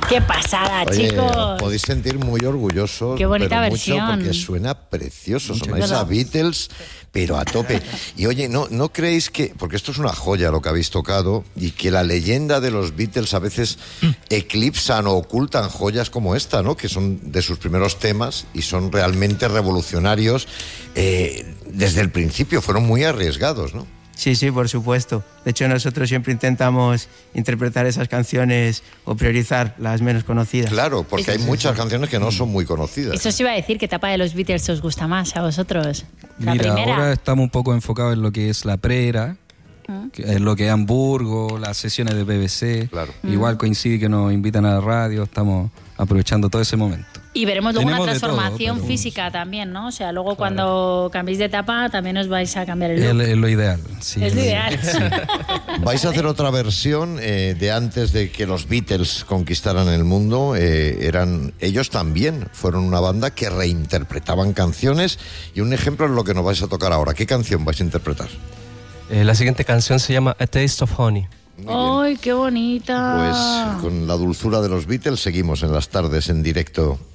¡Qué pasada, Oye, chicos! os podéis sentir muy orgullosos. ¡Qué bonita pero versión! Mucho porque suena precioso. Mucho Sonáis a Beatles, pero a tope. Y oye, ¿no creéis que, porque esto es una joya lo que habéis tocado, y que la leyenda de los Beatles a veces eclipsan o ocultan joyas como esta, ¿no? Que son de sus primeros temas y son realmente revolucionarios desde el principio, fueron muy arriesgados, ¿no? Sí, por supuesto. De hecho, nosotros siempre intentamos interpretar esas canciones o priorizar las menos conocidas. Claro, porque hay muchas canciones que no son muy conocidas. Eso os iba a decir, ¿qué etapa de los Beatles os gusta más a vosotros? ¿La Mira, primera? ahora estamos un poco enfocados en lo que es la pre-era, en lo que es Hamburgo, las sesiones de BBC. Claro. Igual coincide que nos invitan a la radio, estamos aprovechando todo ese momento. Y veremos luego Tenemos una de todo, transformación pero física también, ¿no? O sea, luego cuando cambiéis de etapa también os vais a cambiar el look. Es lo ideal. Sí, Es lo ideal. Vais a hacer otra versión de antes de que los Beatles conquistaran el mundo. Ellos también fueron una banda que reinterpretaban canciones, y un ejemplo es lo que nos vais a tocar ahora. ¿Qué canción vais a interpretar? La siguiente canción se llama A Taste of Honey. ¡Ay, qué bonita! Pues con la dulzura de los Beatles seguimos en las tardes en directo.